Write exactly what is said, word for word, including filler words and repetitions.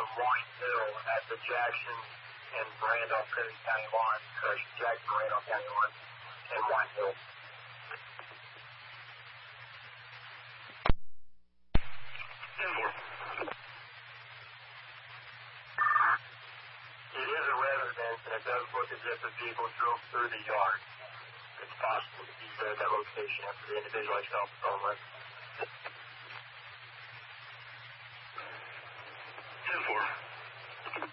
from White Hill at the Jackson and Randolph County line, or Jackson Randolph County line, and White Hill. It is a residence, and it does look as if the vehicle drove through the yard. It's possible to be there at that location after the individual I felt on